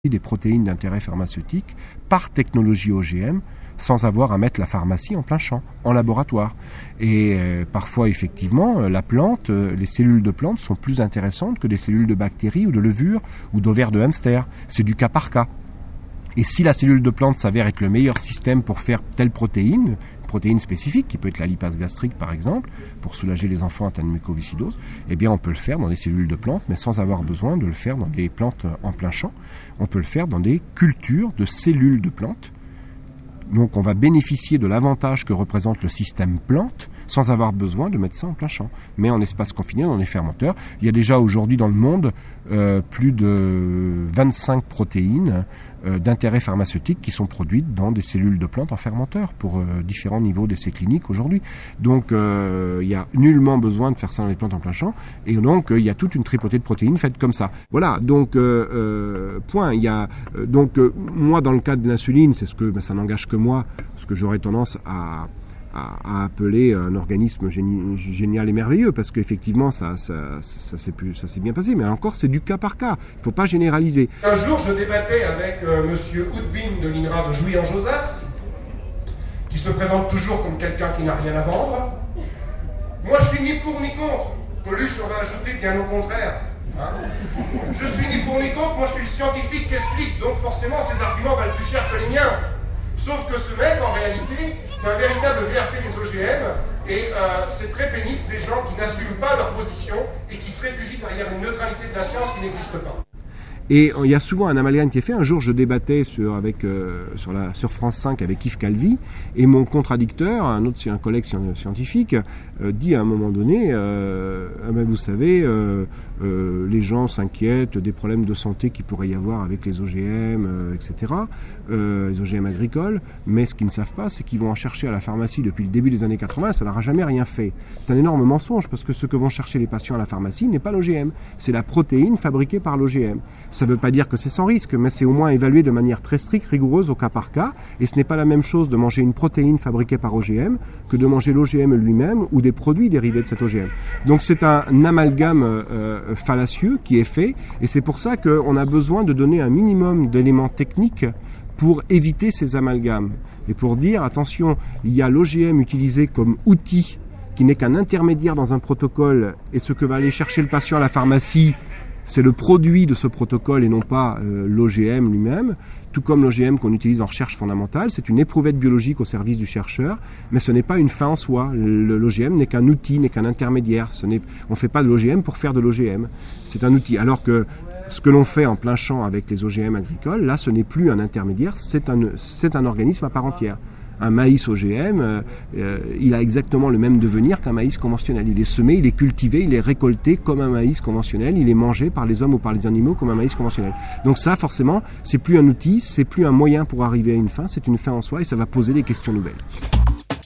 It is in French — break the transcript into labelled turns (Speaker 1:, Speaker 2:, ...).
Speaker 1: des protéines d'intérêt pharmaceutique par technologie OGM sans avoir à mettre la pharmacie en plein champ, en laboratoire. Et parfois, effectivement, la plante, les cellules de plante sont plus intéressantes que des cellules de bactéries ou de levures ou d'ovaires de hamster. C'est du cas par cas. Et si la cellule de plante s'avère être le meilleur système pour faire telle protéine spécifique, qui peut être la lipase gastrique par exemple, pour soulager les enfants atteints de mucoviscidose, eh bien on peut le faire dans des cellules de plantes, mais sans avoir besoin de le faire dans des plantes en plein champ. On peut le faire dans des cultures de cellules de plantes. Donc on va bénéficier de l'avantage que représente le système plante sans avoir besoin de mettre ça en plein champ. Mais en espace confiné, dans les fermenteurs, il y a déjà aujourd'hui dans le monde plus de 25 protéines d'intérêt pharmaceutique qui sont produites dans des cellules de plantes en fermenteur pour différents niveaux d'essais cliniques aujourd'hui. Donc il n'y a nullement besoin de faire ça dans les plantes en plein champ. Et donc il y a toute une tripotée de protéines faites comme ça. Voilà, donc point. Il y a moi dans le cas de l'insuline, c'est ce que ça n'engage que moi, ce que j'aurais tendance à appeler un organisme génial et merveilleux, parce qu'effectivement ça s'est bien passé, mais encore c'est du cas par cas, il ne faut pas généraliser.
Speaker 2: Un jour je débattais avec monsieur Houdbin de l'INRA de Jouy-en-Josas, qui se présente toujours comme quelqu'un qui n'a rien à vendre. Moi je suis ni pour ni contre, Coluche aurait ajouté bien au contraire. Je suis ni pour ni contre, moi je suis le scientifique qui explique, donc forcément ces arguments valent plus cher que les miens. Sauf que ce mec, en réalité, c'est un véritable VRP des OGM, et c'est très pénible des gens qui n'assument pas leur position et qui se réfugient derrière une neutralité de la science qui n'existe pas.
Speaker 1: Et il y a souvent un amalgame qui est fait. Un jour, je débattais sur France 5 avec Yves Calvi, et mon contradicteur, un collègue scientifique, dit à un moment donné, vous savez, les gens s'inquiètent des problèmes de santé qu'il pourrait y avoir avec les OGM, etc., les OGM agricoles, mais ce qu'ils ne savent pas, c'est qu'ils vont en chercher à la pharmacie depuis le début des années 80, ça leur a jamais rien fait. C'est un énorme mensonge, parce que ce que vont chercher les patients à la pharmacie n'est pas l'OGM, c'est la protéine fabriquée par l'OGM. Ça ne veut pas dire que c'est sans risque, mais c'est au moins évalué de manière très stricte, rigoureuse, au cas par cas, et ce n'est pas la même chose de manger une protéine fabriquée par OGM que de manger l'OGM lui-même ou des produits dérivés de cet OGM. Donc c'est un amalgame fallacieux qui est fait, et c'est pour ça qu'on a besoin de donner un minimum d'éléments techniques pour éviter ces amalgames, et pour dire, attention, il y a l'OGM utilisé comme outil qui n'est qu'un intermédiaire dans un protocole, et ce que va aller chercher le patient à la pharmacie, c'est le produit de ce protocole et non pas l'OGM lui-même, tout comme l'OGM qu'on utilise en recherche fondamentale, c'est une éprouvette biologique au service du chercheur, mais ce n'est pas une fin en soi. L'OGM n'est qu'un outil, n'est qu'un intermédiaire. On ne fait pas de l'OGM pour faire de l'OGM, c'est un outil. Alors que ce que l'on fait en plein champ avec les OGM agricoles, là ce n'est plus un intermédiaire, c'est un organisme à part entière. Un maïs OGM, il a exactement le même devenir qu'un maïs conventionnel. Il est semé, il est cultivé, il est récolté comme un maïs conventionnel, il est mangé par les hommes ou par les animaux comme un maïs conventionnel. Donc ça, forcément, c'est plus un outil, c'est plus un moyen pour arriver à une fin, c'est une fin en soi et ça va poser des questions nouvelles.